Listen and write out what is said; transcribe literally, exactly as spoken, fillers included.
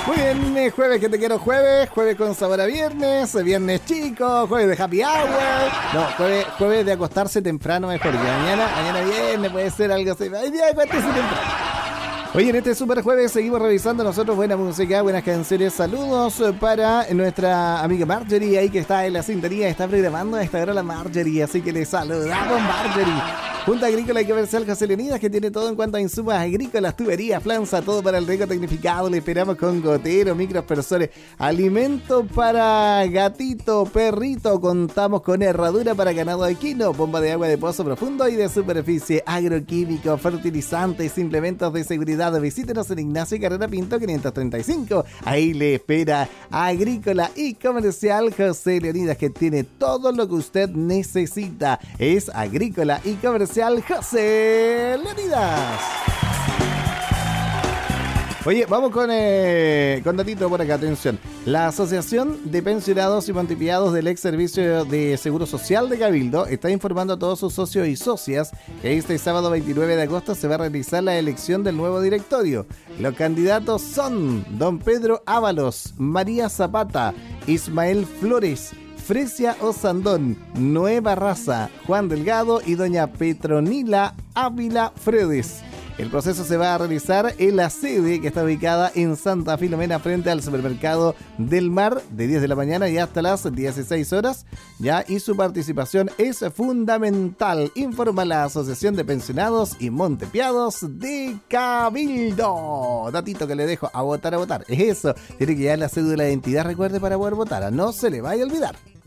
Muy bien, eh, jueves que te quiero jueves, jueves con sabor a viernes, viernes chico, jueves de happy hour. No, jueves, jueves de acostarse temprano mejor. Que mañana, mañana viernes puede ser algo así. Ay, día de acostarse temprano. Oye, en este super jueves seguimos revisando nosotros buena música, buenas canciones. Saludos para nuestra amiga Marjorie ahí que está en la sintonía, está programando a esta hora la Marjorie, así que le saludamos Marjorie. Junta Agrícola y Comercial José Leonidas, que tiene todo en cuanto a insumos agrícolas, tuberías, planza, todo para el riego tecnificado. Le esperamos con gotero, microaspersores, alimento para gatito, perrito. Contamos con herradura para ganado equino, bomba de agua de pozo profundo y de superficie, agroquímicos, fertilizantes, implementos de seguridad. Visítenos en Ignacio Carrera Pinto quinientos treinta y cinco. Ahí le espera Agrícola y Comercial José Leonidas, que tiene todo lo que usted necesita. Es Agrícola y Comercial José Leonidas. Oye, vamos con, eh, con datito por acá, atención. La Asociación de Pensionados y Montipiados del Ex Servicio de Seguro Social de Cabildo está informando a todos sus socios y socias que este sábado veintinueve de agosto se va a realizar la elección del nuevo directorio. Los candidatos son Don Pedro Ábalos, María Zapata, Ismael Flores, Fresia Osandón, Noé Barraza, Juan Delgado y doña Petronila Ávila Fredes. El proceso se va a realizar en la sede que está ubicada en Santa Filomena frente al supermercado del Mar de diez de la mañana y hasta las dieciséis horas. Ya, y su participación es fundamental, informa la Asociación de Pensionados y Montepiados de Cabildo. Datito que le dejo, a votar, a votar. Es eso, tiene que llevar la cédula de identidad, recuerde, para poder votar. No se le vaya a olvidar.